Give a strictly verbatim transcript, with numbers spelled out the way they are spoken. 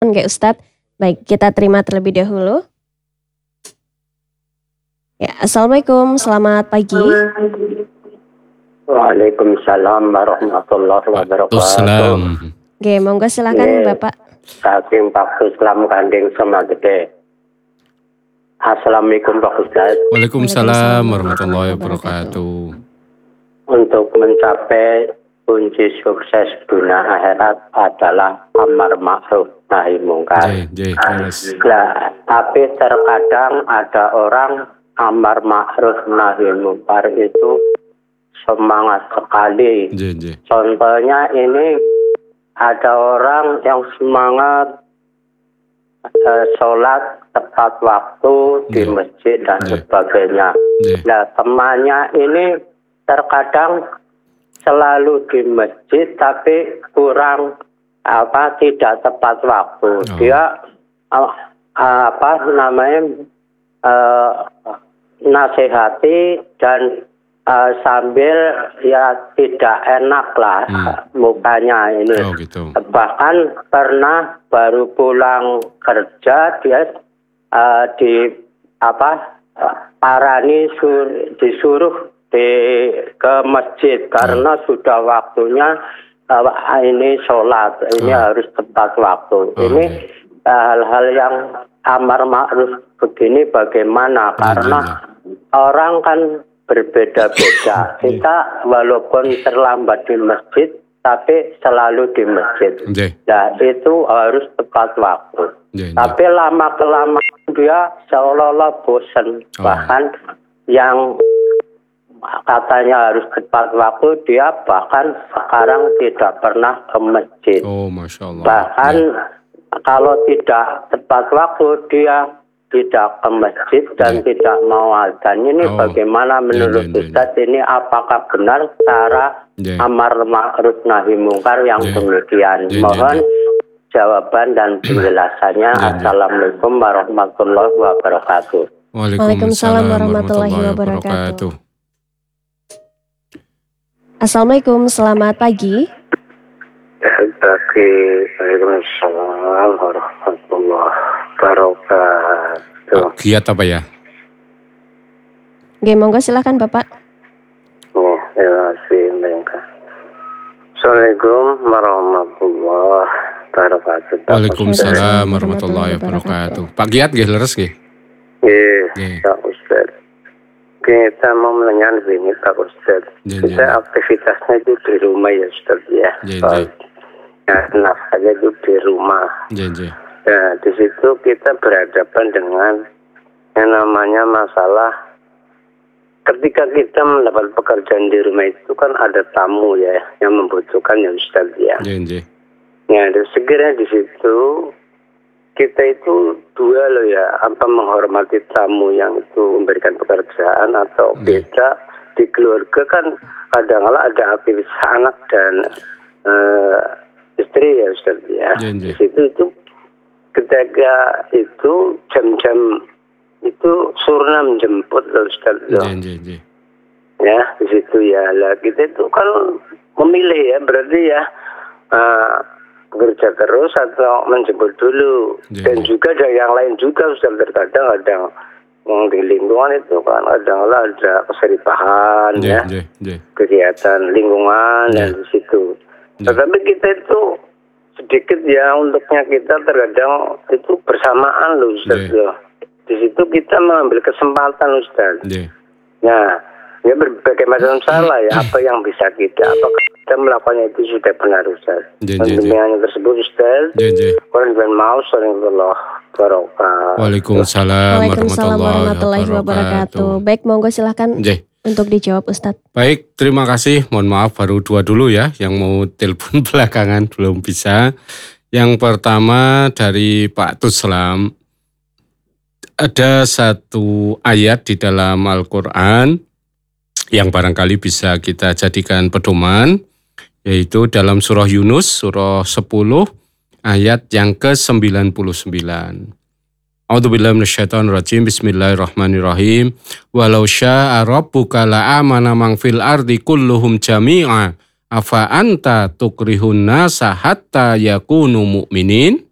telepon nggih Ustadz. Baik, kita terima terlebih dahulu. Ya, Assalamualaikum, selamat pagi. Waalaikumsalam warahmatullahi wabarakatuh. Oke, monggo silakan Bapak. Saking Pak Islam Gandeng sama gede. Assalamualaikum Pak Ustaz. Waalaikumsalam warahmatullahi wabarakatuh. Untuk mencapai kunci sukses dunia akhirat adalah amar ma'ruf nahi mungkar. Nah, tapi terkadang ada orang amar ma'ruf nahi mungkar itu semangat sekali. Jee, jee. Contohnya ini ada orang yang semangat uh, sholat tepat waktu di jee. masjid dan jee. sebagainya. Jee. Nah, temannya ini terkadang selalu di masjid tapi kurang apa tidak tepat waktu. Oh. Dia uh, apa namanya uh, nasihati dan uh, sambil ya tidak enak lah hmm. mukanya ini. Oh, gitu. Bahkan pernah baru pulang kerja dia uh, di apa arani sur, disuruh di ke masjid karena oh. sudah waktunya uh, ini sholat ini oh. harus tepat waktu. Oh, ini okay. uh, hal-hal yang amar ma'ruf begini bagaimana? Karena yeah. orang kan berbeda-beda. Kita walaupun terlambat di masjid, tapi selalu di masjid. Yeah. Nah, itu harus tepat waktu. Yeah, yeah. Tapi lama-kelamaan dia seolah-olah bosan. Oh. Bahkan yang katanya harus tepat waktu, dia bahkan sekarang tidak pernah ke masjid. Oh, Masya Allah. Bahkan yeah. kalau tidak tepat waktu, dia tidak ke masjid dan yeah. tidak mau azan. Ini oh. bagaimana menurut yeah, yeah, Ustaz yeah. ini apakah benar cara yeah. amar ma'ruf nahi mungkar yang yeah. demikian? Yeah, Mohon yeah, yeah. jawaban dan penjelasannya. Yeah, yeah. Assalamualaikum warahmatullahi wabarakatuh. Waalaikumsalam warahmatullahi wabarakatuh. Assalamualaikum, selamat pagi. Pagi, Waalaikumsalam warahmatullahi wabarakatuh. Giat apa ya? Oke, monggo silakan Bapak. Oh, terima kasih Mbak. Assalamualaikum warahmatullahi wabarakatuh. Waalaikumsalam warahmatullahi wabarakatuh. Pak Giat nggih leres nggih? Nggih, Pak Ustaz. Kita mau menanyakan ini Pak Ustaz. Kita aktivitasnya itu di rumah ya Ustaz ya. Ya, nah saja itu di rumah. Jee. Nah, di situ kita berhadapan dengan yang namanya masalah ketika kita mendapat pekerjaan di rumah itu kan ada tamu ya yang membutuhkan ya Ustaz ya. Jee. Ya, segera di situ kita itu dua loh ya, apa menghormati tamu yang itu memberikan pekerjaan atau yeah. kita di keluarga kan kadang-kadang ada aktivitas anak dan uh, istri ya Ustaz ya. Yeah, yeah. Di situ itu ketika itu jam-jam itu surna menjemput loh Ustaz loh. Yeah, yeah, yeah. Ya di situ ya, lah kita itu kan memilih ya, berarti ya. Uh, bekerja terus atau menjemput dulu yeah. dan juga ada yang lain juga sudah terkadang ada yang di lingkungan itu kan kadang-kadang ada keseripahan yeah, ya yeah, yeah. kegiatan lingkungan yeah. dan di situ yeah. tetapi kita itu sedikit ya untuknya kita terkadang itu bersamaan loh Ustaz yeah. di situ kita mengambil kesempatan Ustaz yeah. nah ya berbagai macam salah ya apa yang bisa kita apakah kita melakukannya itu sudah benar Ustaz. Pembimbingan tersebut Ustaz. Kurang dan mau sering Allah barokah. Waalaikumsalam warahmatullahi wabarakatuh. Baik, monggo silahkan Jee. Untuk dijawab Ustaz. Baik, terima kasih. Mohon maaf baru dua dulu ya yang mau telepon belakangan belum bisa. Yang pertama dari Pak Tuslam. Ada satu ayat di dalam Al-Quran yang barangkali bisa kita jadikan pedoman, yaitu dalam surah Yunus, surah sepuluh, ayat yang ke sembilan puluh sembilan. A'udzubillahi minasyaitonir rajim. Bismillahirrahmanirrahim. Walau syaa rabbuka la'amana man fil ardi kulluhum jami'a afa anta tukrihun nasa hatta yakunu mu'minin.